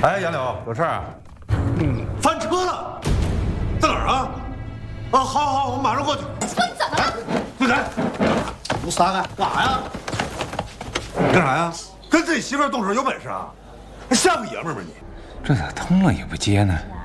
哎，杨柳，有事儿啊？ 翻车了，在哪儿啊？啊，好，我马上过去。 你怎么了？ 队长， 你撒开干啥呀？ 你干啥呀？跟自己媳妇儿动手有本事啊？还像个爷们儿吗你？ 这咋通了也不接呢？